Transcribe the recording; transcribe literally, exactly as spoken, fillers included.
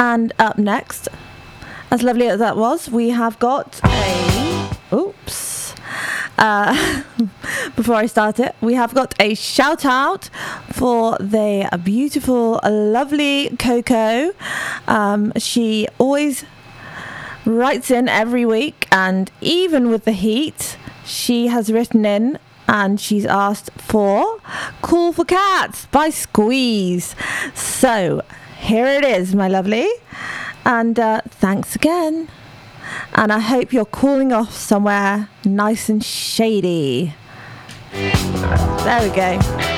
And up next, as lovely as that was, we have got a... Oops. Uh, before I start it, we have got a shout out for the beautiful, lovely Coco. Um, she always writes in every week, and even with the heat, she has written in and she's asked for Cool for Cats by Squeeze. So here it is, my lovely, and uh, thanks again, and I hope you're cooling off somewhere nice and shady. There we go.